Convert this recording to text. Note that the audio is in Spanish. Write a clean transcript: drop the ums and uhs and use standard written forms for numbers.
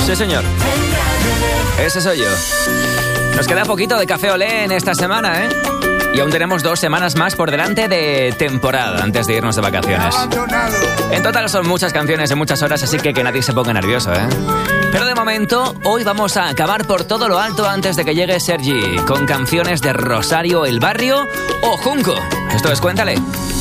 Sí, señor. Ese soy yo. Nos queda poquito de Café Olé en esta semana, ¿eh? Y aún tenemos 2 semanas más por delante de temporada antes de irnos de vacaciones. En total son muchas canciones en muchas horas, así que nadie se ponga nervioso, ¿eh? Pero de momento, hoy vamos a acabar por todo lo alto antes de que llegue Sergi, con canciones de Rosario, El Barrio o Junco. Esto es Cuéntale.